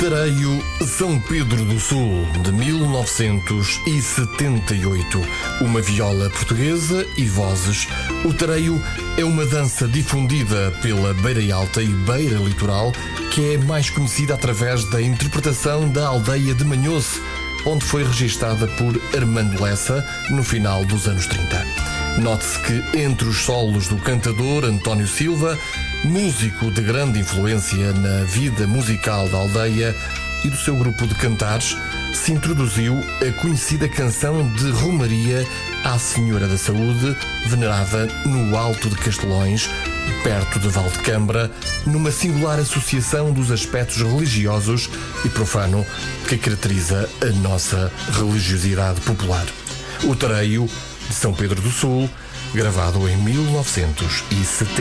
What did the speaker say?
Tareio São Pedro do Sul, de 1978. Uma viola portuguesa e vozes. O tareio é uma dança difundida pela Beira Alta e Beira Litoral, que é mais conhecida através da interpretação da aldeia de Manhoce, onde foi registada por Armando Lessa no final dos anos 30. Note-se que entre os solos do cantador António Silva, músico de grande influência na vida musical da aldeia e do seu grupo de cantares, se introduziu a conhecida canção de Romaria à Senhora da Saúde, venerada no Alto de Castelões, perto de Valdecambra, numa singular associação dos aspectos religiosos e profano que caracteriza a nossa religiosidade popular. O tareio de São Pedro do Sul, gravado em 1970.